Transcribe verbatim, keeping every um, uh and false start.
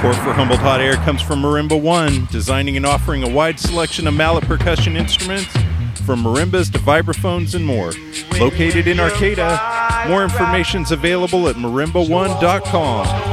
Support for Humboldt Hot Air comes from Marimba One, designing and offering a wide selection of mallet percussion instruments, from marimbas to vibraphones and more. Located in Arcata, more information is available at marimba one dot com.